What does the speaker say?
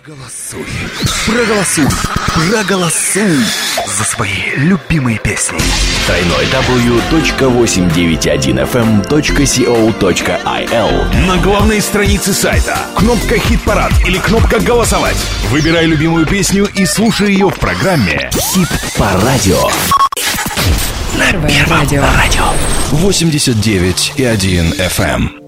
Проголосуй за свои любимые песни. www.891fm.co.il. На главной странице сайта кнопка «Хит-парад» или кнопка «Голосовать». Выбирай любимую песню и слушай ее в программе Хит по радио. На Первом радио. 89,1 FM.